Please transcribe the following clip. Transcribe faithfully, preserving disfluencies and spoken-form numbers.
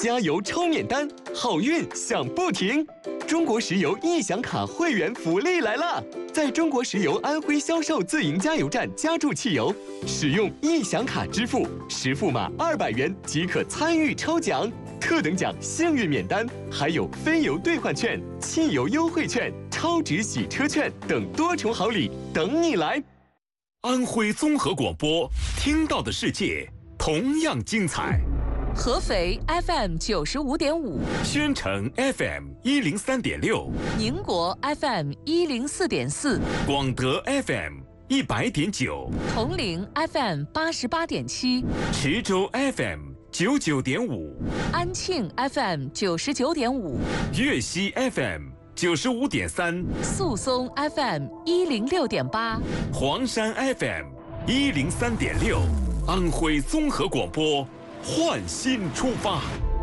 加油抽免单，好运享不停。中国石油易享卡会员福利来了！在中国石油安徽销售自营加油站加注汽油，使用易享卡支付，实付码二百元即可参与抽奖。特等奖幸运免单，还有飞油兑换券、汽油优惠券、超值洗车券等多重好礼等你来。 安徽综合广播，听到的世界同样精彩。 合肥 F M 九十五点五， 宣城 F M 一零三点六， 宁国 F M 一零四点四， 广德 F M 一百点九， 铜陵 F M 八十八点七， 池州 F M 九九点五， 安庆 F M 九十九点五， 粤西 F M 九十五点三， 宿松 F M 一零六点八， 黄山 F M 一零三点六，安徽综合广播。焕新出发。